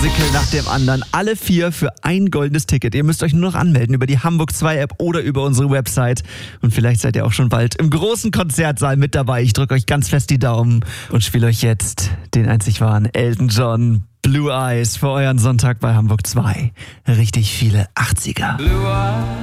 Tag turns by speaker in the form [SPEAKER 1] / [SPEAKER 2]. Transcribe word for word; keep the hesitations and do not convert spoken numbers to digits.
[SPEAKER 1] Musical nach dem anderen. Alle vier für ein goldenes Ticket. Ihr müsst euch nur noch anmelden über die Hamburg zwei App oder über unsere Website. Und vielleicht seid ihr auch schon bald im großen Konzertsaal mit dabei. Ich drücke euch ganz fest die Daumen und spiele euch jetzt den einzig wahren Elton John Blue Eyes für euren Sonntag bei Hamburg zwei. Richtig viele achtziger.
[SPEAKER 2] Blue Eyes.